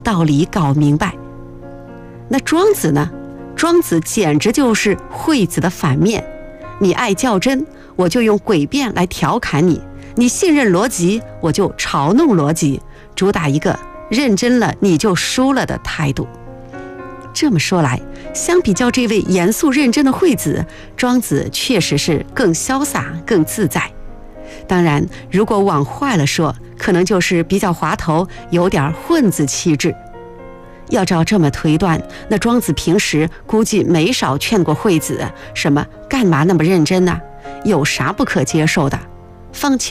道理搞明白。那庄子呢？庄子简直就是惠子的反面，你爱较真，我就用诡辩来调侃你；你信任逻辑，我就嘲弄逻辑，主打一个认真了你就输了的态度。这么说来，相比较这位严肃认真的惠子，庄子确实是更潇洒更自在。当然，如果往坏了说，可能就是比较滑头，有点混子气质。要照这么推断，那庄子平时估计没少劝过惠子，什么干嘛那么认真呢？有啥不可接受的？放弃